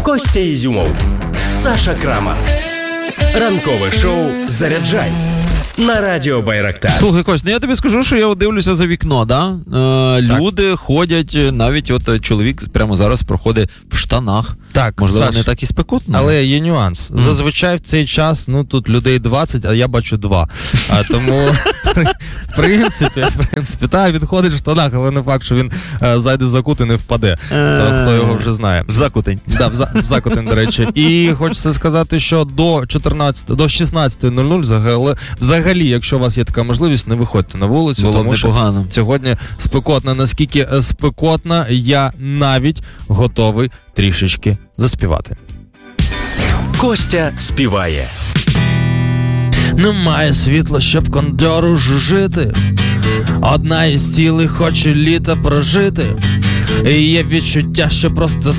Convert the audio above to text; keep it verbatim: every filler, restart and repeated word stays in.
Костя Ізюмов, Саша Крамар. Ранкове шоу «Заряджай» на радіо Байрактар. Слухай, Кость, ну я тобі скажу, що я дивлюся за вікно, да? Е, люди ходять, навіть от чоловік прямо зараз проходить в штанах. Так, можливо, Саш, не так і спекотно. Але є нюанс. Mm. Зазвичай в цей час, ну, тут людей двадцять, а я бачу два. А тому, в принципі, в принципі, так, він ходить в штанах, але не факт, що він е, зайде за кут і не впаде. То, хто його вже знає. В закутень. Да, в, за, в закутень, до речі. І хочеться сказати, що до чотирнадцятої, до шістнадцятої нуль нуль взагалі, взагалі, якщо у вас є така можливість, не виходьте на вулицю, було тому непогано. Що сьогодні спекотно. Наскільки спекотно, я навіть готовий трішечки заспівати. Костя співає. Немає світла, щоб кондору жужити. Одна із цілей хоче літа прожити. І є відчуття, що просто